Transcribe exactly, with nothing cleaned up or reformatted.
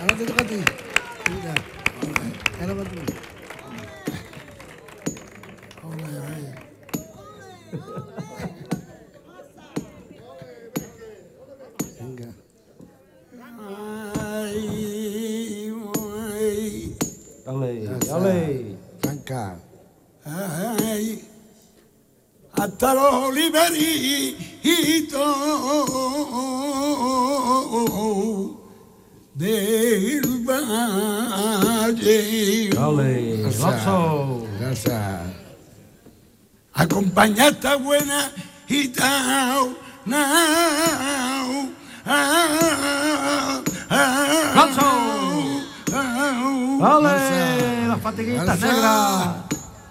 ahora te toca a ti. Mira, ahora va tú. Venga. Ay, ay. Dale, dale. Franca. Ay, hasta los oliveritos del valle. Dale, Gracias. Lapso. Gracias. Acompaña esta buena gitana. Lapso. Dale, las fatiguitas Alza. negras.